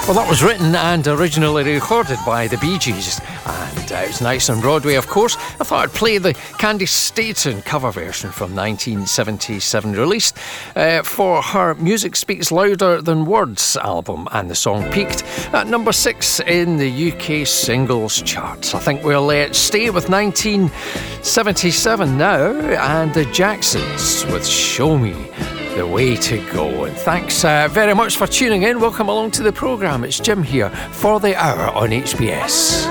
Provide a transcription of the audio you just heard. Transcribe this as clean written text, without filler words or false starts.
Well, that was written and originally recorded by the Bee Gees, and it was nice on Broadway, of course. I thought I'd play the Candy Staton cover version from 1977, released for her Music Speaks Louder Than Words album, and the song peaked at number 6 in the UK singles charts. I think we'll stay with 1977 now, and the Jacksons with Show Me the Way to Go. And thanks very much for tuning in. Welcome along to the programme. It's Jim here for the hour on HBS.